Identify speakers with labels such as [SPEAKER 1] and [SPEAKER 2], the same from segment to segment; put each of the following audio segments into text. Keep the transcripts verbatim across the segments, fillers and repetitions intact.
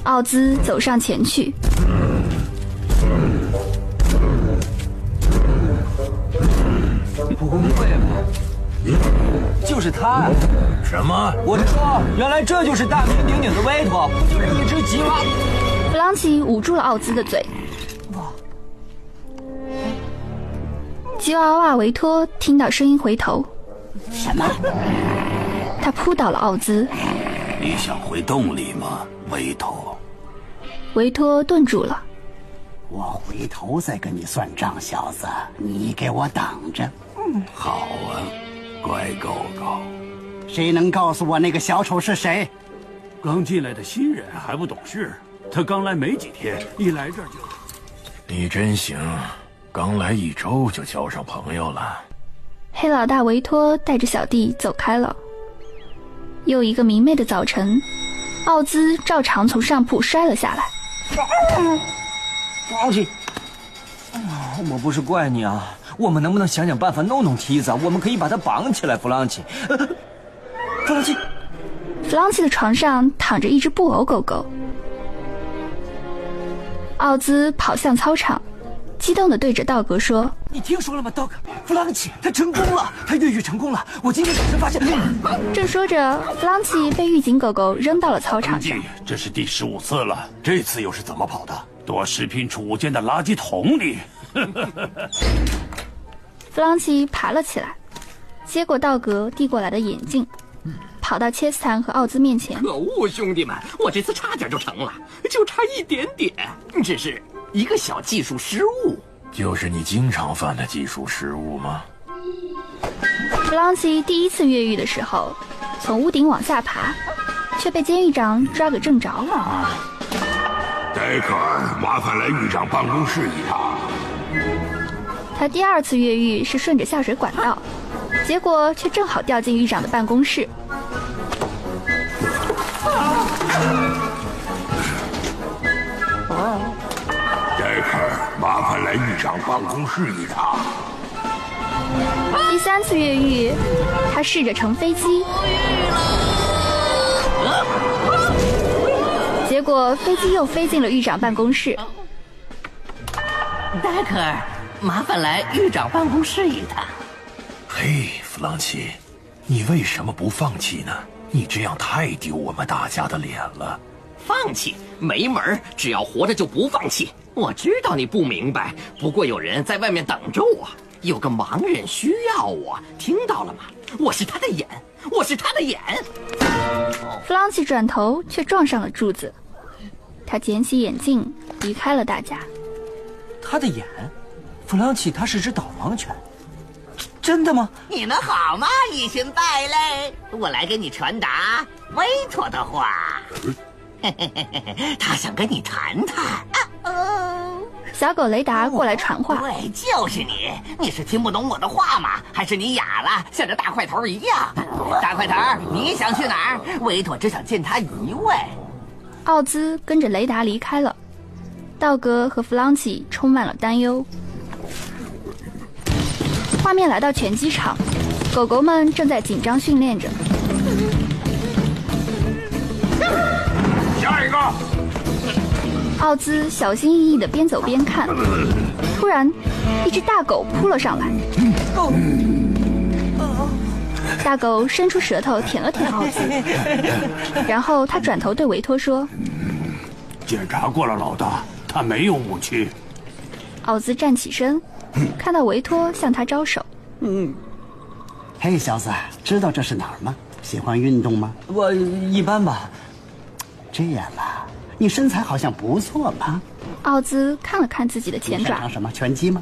[SPEAKER 1] 奥兹走上前去，
[SPEAKER 2] 不会吧？就是他呀！
[SPEAKER 3] 什么？
[SPEAKER 2] 我是说，原来这就是大名鼎鼎的维托，不就是一只吉娃？
[SPEAKER 1] 弗朗奇捂住了奥兹的嘴。吉娃娃维托听到声音回头，
[SPEAKER 4] 什么？
[SPEAKER 1] 他扑倒了奥兹。
[SPEAKER 3] 你想回洞里吗，维托？
[SPEAKER 1] 维托顿住了。
[SPEAKER 4] 我回头再跟你算账，小子，你给我等着。
[SPEAKER 3] 嗯，好啊，乖狗狗。
[SPEAKER 4] 谁能告诉我那个小丑是谁？
[SPEAKER 5] 刚进来的新人还不懂事，他刚来没几天，一来这儿就……
[SPEAKER 3] 你真行，刚来一周就交上朋友了。
[SPEAKER 1] 黑老大维托带着小弟走开了。又一个明媚的早晨，奥兹照常从上铺摔了下来。
[SPEAKER 2] 弗朗奇，我不是怪你啊，我们能不能想想办法弄弄梯子啊？我们可以把他绑起来，弗朗奇。呃、弗朗奇，
[SPEAKER 1] 弗朗奇的床上躺着一只布偶狗狗。奥兹跑向操场，激动地对着道格说：“
[SPEAKER 2] 你听说了吗，道格？弗朗奇他成功了，他越狱成功了！我今天早晨发现……”
[SPEAKER 1] 正说着，弗朗奇被狱警狗狗扔到了操场上。
[SPEAKER 5] 这是第十五次了，这次又是怎么跑的？躲食品储物间的垃圾桶里。
[SPEAKER 1] 弗朗奇爬了起来，接过道格递过来的眼镜，跑到切斯坦和奥兹面前。
[SPEAKER 6] 可恶，兄弟们，我这次差点就成了，就差一点点，只是一个小技术失误。
[SPEAKER 3] 就是你经常犯的技术失误吗？
[SPEAKER 1] 弗朗奇第一次越狱的时候，从屋顶往下爬，却被监狱长抓个正着了。
[SPEAKER 7] 戴克尔，麻烦来狱长办公室一趟。
[SPEAKER 1] 他第二次越狱是顺着下水管道，结果却正好掉进狱长的办公室。
[SPEAKER 7] 戴克尔，麻烦来狱长办公室一趟。
[SPEAKER 1] 第三次越狱，他试着乘飞机，结果飞机又飞进了狱长办公室。
[SPEAKER 6] 戴克尔，麻烦来狱长办公室一趟。
[SPEAKER 3] 嘿，弗朗奇，你为什么不放弃呢？你这样太丢我们大家的脸了。
[SPEAKER 6] 放弃没门儿，只要活着就不放弃。我知道你不明白，不过有人在外面等着我，有个盲人需要我，听到了吗？我是他的眼，我是他的眼。
[SPEAKER 1] 弗朗奇转头却撞上了柱子，他捡起眼镜离开了大家。
[SPEAKER 2] 他的眼？弗朗奇他是只导盲犬，真的吗？
[SPEAKER 8] 你们好吗，一群败类？我来给你传达维托的话。他想跟你谈谈。啊哦，
[SPEAKER 1] 小狗雷达过来传话。
[SPEAKER 8] 对，就是你。你是听不懂我的话吗？还是你哑了，像这大块头一样？大块头，你想去哪儿？维托只想见他一位。
[SPEAKER 1] 奥兹跟着雷达离开了，道格和弗朗奇充满了担忧。画面来到拳击场，狗狗们正在紧张训练着。
[SPEAKER 7] 下一个。
[SPEAKER 1] 奥兹小心翼翼地边走边看，突然，一只大狗扑了上来。大狗伸出舌头舔了舔奥兹，然后他转头对维托说：“
[SPEAKER 5] 检查过了，老大，他没有武器。”
[SPEAKER 1] 奥兹站起身，看到维托向他招手。
[SPEAKER 4] 嗯，嘿，小子，知道这是哪儿吗？喜欢运动吗？
[SPEAKER 2] 我一般吧。
[SPEAKER 4] 这样啊，你身材好像不错嘛。
[SPEAKER 1] 奥兹看了看自己的前爪。
[SPEAKER 4] 你擅长什么？拳击吗？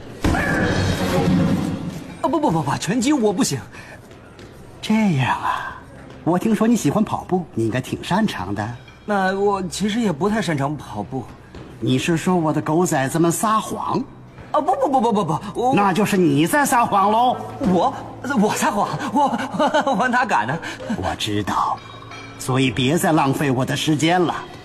[SPEAKER 2] 啊不不不不，拳击我不行。
[SPEAKER 4] 这样啊，我听说你喜欢跑步，你应该挺擅长的。
[SPEAKER 2] 那我其实也不太擅长跑步。
[SPEAKER 4] 你是说我的狗崽子们撒谎？
[SPEAKER 2] 啊不不不不不不，我
[SPEAKER 4] 那就是你在撒谎喽！
[SPEAKER 2] 我我撒谎，我我我哪敢呢？
[SPEAKER 4] 我知道，所以别再浪费我的时间了。